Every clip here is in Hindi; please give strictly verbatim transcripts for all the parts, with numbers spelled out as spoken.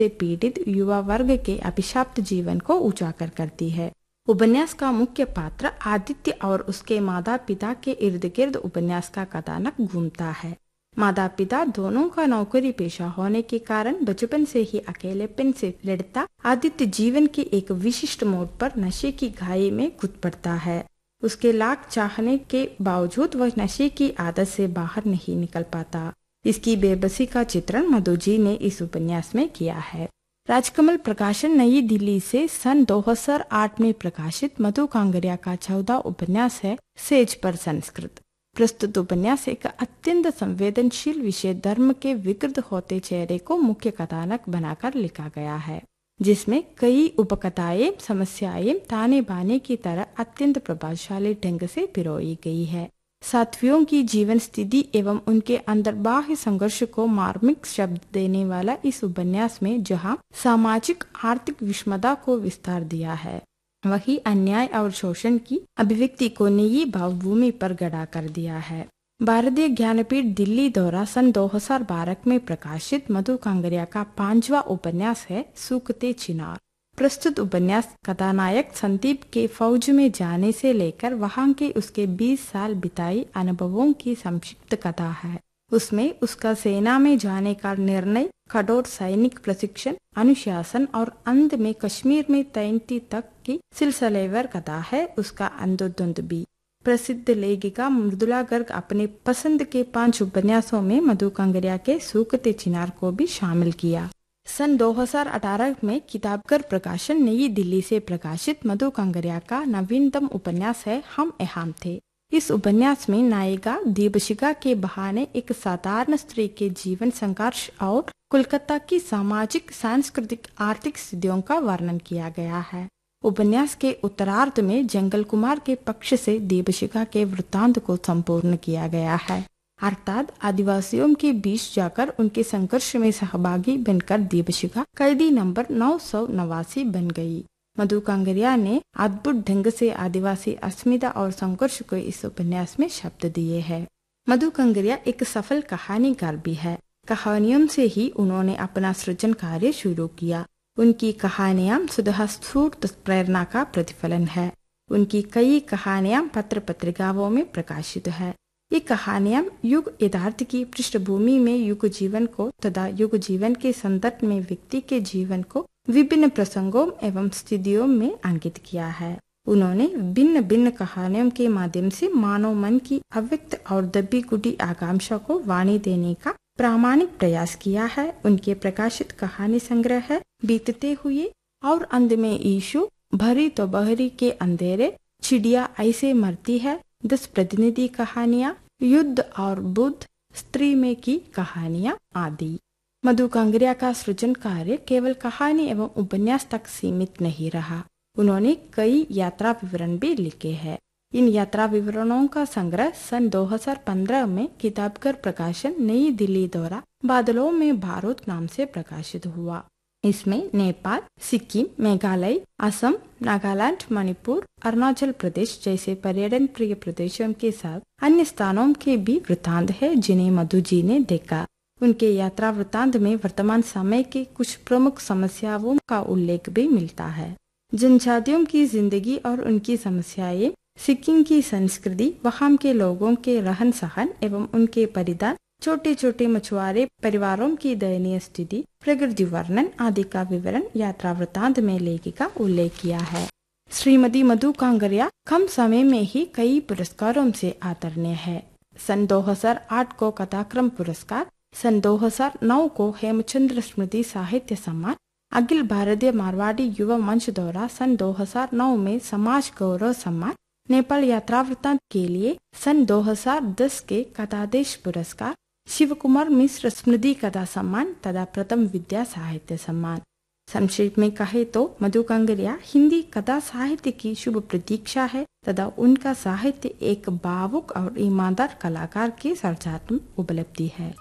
से पीड़ित युवा वर्ग के अभिशाप्त जीवन को उजागर करती है। उपन्यास का मुख्य पात्र आदित्य और उसके माता पिता के इर्द गिर्द उपन्यास का कथानक घूमता है। माता पिता दोनों का नौकरी पेशा होने के कारण बचपन से ही अकेलेपन से लड़ता आदित्य जीवन के एक विशिष्ट मोड़ पर नशे की घाई में कूद पड़ता है। उसके लाख चाहने के बावजूद वह नशे की आदत से बाहर नहीं निकल पाता। इसकी बेबसी का चित्रण मधु जी ने इस उपन्यास में किया है। राजकमल प्रकाशन नई दिल्ली से सन दो हज़ार आठ में प्रकाशित मधु कांगरिया का चौदह उपन्यास है सेज पर संस्कृत। प्रस्तुत उपन्यास एक अत्यंत संवेदनशील विषय धर्म के विकृत होते चेहरे को मुख्य कथानक बनाकर लिखा गया है, जिसमें कई उपकथाएं समस्याएं ताने बाने की तरह अत्यंत प्रभावशाली ढंग से पिरोई गई है। सात्वियों की जीवन स्थिति एवं उनके अंदर बाह्य संघर्ष को मार्मिक शब्द देने वाला इस उपन्यास में जहां सामाजिक आर्थिक विषमता को विस्तार दिया है, वही अन्याय और शोषण की अभिव्यक्ति को नई भावभूमि पर गड़ा कर दिया है। भारतीय ज्ञानपीठ दिल्ली दौरा सन दो हज़ार बारह में प्रकाशित मधु कांगरिया का पांचवा उपन्यास है सूखते चिनार। प्रस्तुत उपन्यास कथानायक संदीप के फौज में जाने से लेकर वहां के उसके बीस साल बिताई अनुभवों की संक्षिप्त कथा है। उसमें उसका सेना में जाने का निर्णय, कठोर सैनिक प्रशिक्षण, अनुशासन और अंत में कश्मीर में तैनाती तक की सिलसिलेवार कथा है उसका अंधुधुंध भी। प्रसिद्ध लेखिका मृदुला गर्ग अपने पसंद के पांच उपन्यासों में मधु कांगरिया के सूखते चिनार को भी शामिल किया। सन दो हज़ार अठारह में किताबघर प्रकाशन नई दिल्ली से प्रकाशित मधु कांगरिया का नवीनतम उपन्यास है हम यहाँ थे। इस उपन्यास में नायिका दीपशिखा के बहाने एक साधारण स्त्री के जीवन संघर्ष और कोलकाता की सामाजिक, सांस्कृतिक, आर्थिक स्थितियों का वर्णन किया गया है। उपन्यास के उत्तरार्ध में जंगल कुमार के पक्ष से दीपशिखा के वृत्तांत को संपूर्ण किया गया है, अर्थात आदिवासियों के बीच जाकर उनके संघर्ष में सहभागी बनकर दीपशिखा कैदी नंबर नौ सौ नवासी बन गई। मधु कांगरिया ने अद्भुत ढंग से आदिवासी अस्मिता और संघर्ष को इस उपन्यास में शब्द दिए हैं। मधु कांगरिया एक सफल कहानीकार भी है। कहानियों से ही उन्होंने अपना सृजन कार्य शुरू किया। उनकी कहानियां सुदहस्फूर्त प्रेरणा का प्रतिफलन है। उनकी कई कहानियां पत्र पत्रिकाओं में प्रकाशित है। ये कहानियां युग यथार्थ की पृष्ठभूमि में युग जीवन को तथा युग जीवन के संदर्भ में व्यक्ति के जीवन को विभिन्न प्रसंगों एवं स्थितियों में अंकित किया है। उन्होंने भिन्न भिन्न कहानियों के माध्यम से मानव मन की अव्यक्त और दबी कुटी आकांक्षा को वाणी देने का प्रामाणिक प्रयास किया है। उनके प्रकाशित कहानी संग्रह है बीतते हुए और अंत में ईशु, भरी तो बहरी के अंधेरे, चिड़िया ऐसे मरती है, दस प्रतिनिधि कहानियां, युद्ध और बुद्ध, स्त्री में की कहानियां आदि। मधु कांगरिया का सृजन कार्य केवल कहानी एवं उपन्यास तक सीमित नहीं रहा। उन्होंने कई यात्रा विवरण भी लिखे हैं। इन यात्रा विवरणों का संग्रह सन दो हज़ार पंद्रह में किताबघर प्रकाशन नई दिल्ली द्वारा बादलों में बारूद नाम से प्रकाशित हुआ। इसमें नेपाल, सिक्किम, मेघालय, असम, नागालैंड, मणिपुर, अरुणाचल प्रदेश जैसे पर्यटन प्रिय प्रदेशों के साथ अन्य स्थानों के भी वृत्तांत है जिन्हें मधु जी ने देखा। उनके यात्रा वृत्तांत में वर्तमान समय के कुछ प्रमुख समस्याओं का उल्लेख भी मिलता है। जनजातियों की जिंदगी और उनकी समस्याएं, सिक्किम की संस्कृति, वहां के लोगों के रहन सहन एवं उनके परिधान, छोटे छोटे मछुआरे परिवारों की दयनीय स्थिति, प्रकृति वर्णन आदि का विवरण यात्रा वृत्तांत में लेखिका उल्लेख किया है। श्रीमती मधु कांगरिया कम समय में ही कई पुरस्कारों से आदरणीय है। सन दो हज़ार आठ को कथाक्रम पुरस्कार, सन दो हज़ार नौ को हेमचंद्र स्मृति साहित्य सम्मान, अखिल भारतीय मारवाड़ी युवा मंच द्वारा सन दो हज़ार नौ में समाज गौरव सम्मान, नेपाल यात्रा वृत्तांत के लिए सन दो हज़ार दस के कथादेश पुरस्कार, शिव कुमार मिश्र स्मृति कथा सम्मान तथा प्रथम विद्या साहित्य सम्मान। संक्षेप में कहे तो मधु कांगरिया हिंदी कथा साहित्य की शुभ प्रतीक्षा है तथा उनका साहित्य एक भावुक और ईमानदार कलाकार की सर्जनात्मक उपलब्धि है।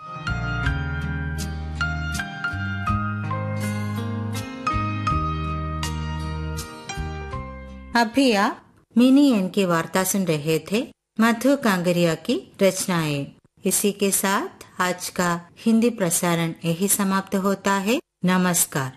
अभी आप मिनी एन की वार्ता सुन रहे थे मधु कांगरिया की रचनाएं। इसी के साथ आज का हिंदी प्रसारण यही समाप्त होता है। नमस्कार।